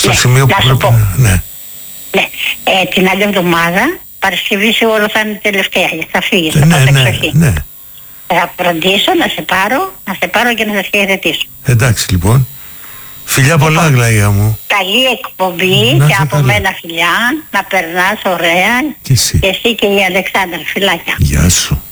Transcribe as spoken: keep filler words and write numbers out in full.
στο ναι, σημείο που να σου πρέπει πω. να... Ναι. Ναι. Ε, την άλλη εβδομάδα, Παρασκευή σίγουρα θα είναι τελευταία, γιατί θα φύγεις, θα Ναι, πας ναι, εξοχή. ναι. Θα φροντίσω να σε πάρω, να σε πάρω και να σε χαιρετήσω. Εντάξει λοιπόν. Φιλιά πολλά, Αγλαία μου. Καλή εκπομπή Να και είσαι από καλά. μένα φιλιά, να περνάς ωραία Και εσύ. και εσύ και η Αλεξάνδρα, φιλάκια. Γεια σου.